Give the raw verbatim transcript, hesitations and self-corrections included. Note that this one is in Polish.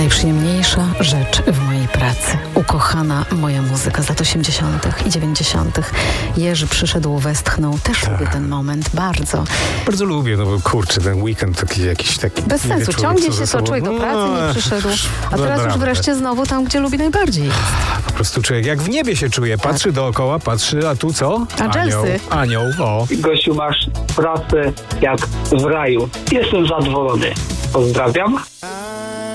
Najprzyjemniejsza rzecz w mojej pracy. Ukochana moja muzyka z lat osiemdziesiątych i dziewięćdziesiątych. Jerzy przyszedł, westchnął. Też tak. lubię ten moment, bardzo. Bardzo lubię, no bo kurczę, ten weekend taki jakiś taki... Bez sensu, ciągnie się to, człowiek do pracy nie przyszedł. A teraz już wreszcie znowu tam, gdzie lubi najbardziej. Po prostu człowiek jak w niebie się czuje. Patrzy tak. dookoła, patrzy, a tu co? Angelsy. Anioł, anioł, o. Gościu, masz pracę jak w raju. Jestem zadowolony. Pozdrawiam.